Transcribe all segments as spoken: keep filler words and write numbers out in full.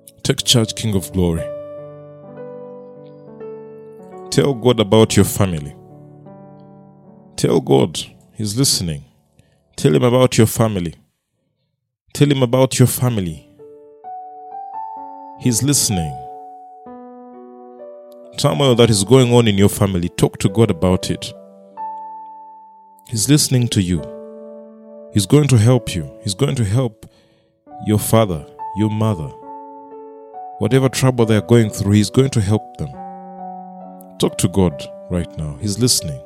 Take charge, King of Glory. Tell God about your family. Tell God He's listening. Tell Him about your family. Tell Him about your family. He's listening. Turmoil that is going on in your family, talk to God about it. He's listening to you. He's going to help you. He's going to help your father, your mother. Whatever trouble they're going through, He's going to help them. Talk to God right now. He's listening.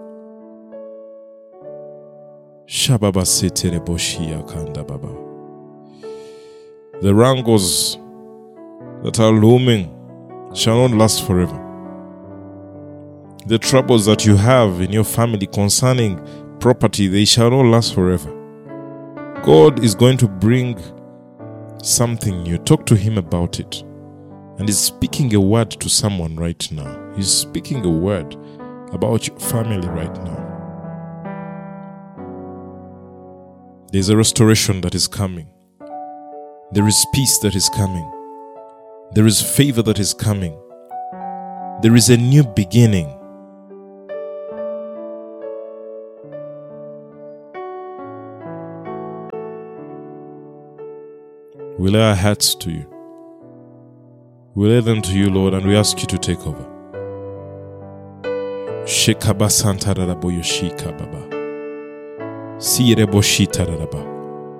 Shababa setere boshia kanda baba. The wrangles that are looming shall not last forever. The troubles that you have in your family concerning property, they shall not last forever. God is going to bring something new. Talk to Him about it. And He's speaking a word to someone right now. He's speaking a word about your family right now. There's a restoration that is coming. There is peace that is coming. There is favor that is coming. There is a new beginning. We lay our hearts to you. We lay them to you, Lord, and we ask you to take over. Shekaba Santa Rabo Yoshika Baba. Sirebo Shita Raba.